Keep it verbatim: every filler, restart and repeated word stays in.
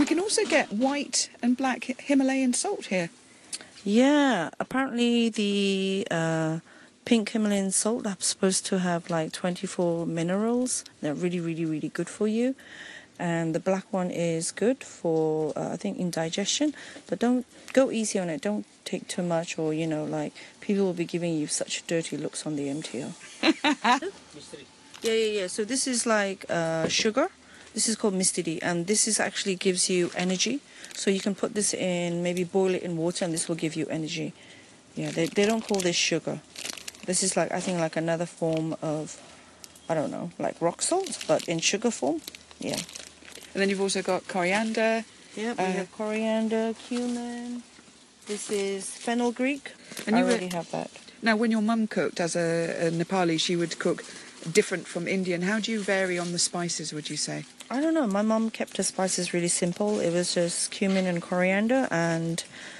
can also get white and black Himalayan salt here. Yeah, apparently the uh, pink Himalayan salt are supposed to have like twenty-four minerals. They're really, really, really good for you. And the black one is good for, uh, I think, indigestion. But don't go easy on it. Don't take too much, or, you know, like, people will be giving you such dirty looks on the M T L. yeah, yeah, yeah. So this is like uh, sugar. This is called Mistidi, and this is actually gives you energy. So you can put this in, maybe boil it in water, and this will give you energy. Yeah, they they don't call this sugar. This is like, I think, like another form of, I don't know, like rock salt, but in sugar form. Yeah. And then you've also got coriander. Yeah, we uh, have coriander, cumin. This is fenugreek. And I you were- already have that. Now, when your mum cooked as a, a Nepali, she would cook different from Indian. How do you vary on the spices, would you say? I don't know. My mum kept her spices really simple. It was just cumin and coriander and